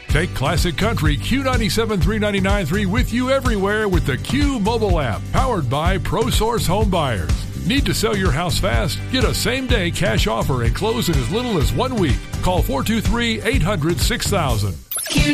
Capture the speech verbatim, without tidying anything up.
Take classic country Q ninety-seven three ninety-nine three with you everywhere with the Q mobile app, powered by ProSource Home Buyers. Need to sell your house fast? Get a same-day cash offer and close in as little as one week. Call four two three, eight hundred, six thousand.